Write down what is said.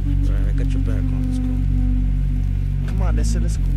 Alright, I got your back on. Let's go. Come on, let's go.